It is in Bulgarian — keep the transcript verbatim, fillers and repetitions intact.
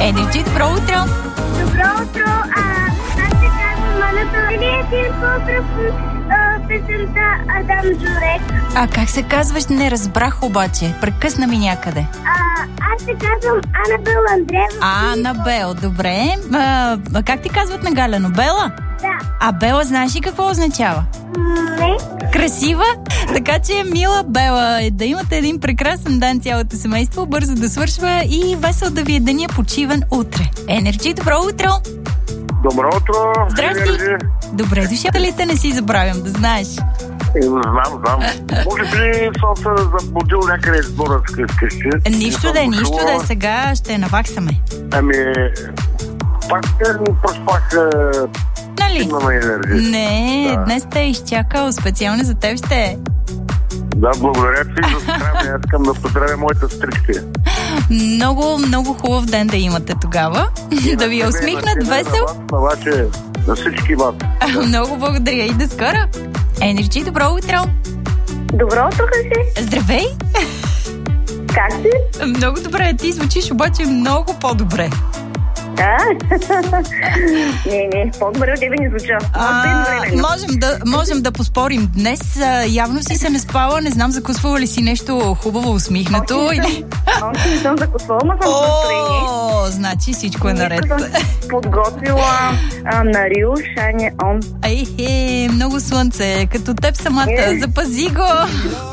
Енерджи, добро утро! Добро утро! А, аз се казвам Маната. Или е ти по-пръв песента Адам Джурек? А как се казваш? Не разбрах обаче. Прекъсна ми някъде. А, аз се казвам Анабел Андреева. А, Анабел, добре. А, а как ти казват на Галяно? Бела? Да. А Бела знаеш ли какво означава? Не. Красива? Така че, мила Бела, да имате един прекрасен ден цялото семейство, бързо да свършва и весел да ви е деня, почивен утре. Енерджи, добро утро! Добро утро! Здрасти! Енерджи. Добре дошъл, дали те не си забравям, да знаеш. Е, знам, знам. Може би съм се забудил някъде из двора вкъщи. Нищо да е, нищо да е, сега ще наваксаме. Ами, пак ми проспах Нали? на Енерджи. Не, Да. днес те е изчакал, специално за теб ще е. Да, благодаря ти за здраве. Аз искам да поздравя моята стрикция. Много, много хубав ден да имате тогава. Да ви е усмихнат, весел. На вас, на, ваше, на всички вас. Много благодаря и до скоро. Енерджи, добро утро. Добро утро, Хаси. Здравей. Как си? Много добре, ти звучиш обаче много по-добре. Да. не, не, по-добре от тебе не звуча. А, можем, да, можем да поспорим. Днес а, явно си се не спала, не знам закусвала ли си нещо хубаво усмихнато. Или... Още не съм закусвала, но съм в настроение. О, значи всичко е наред. Съм подготвила а, на Рил Shine On. Ей, е, много слънце, като теб самата. Е. Запази го!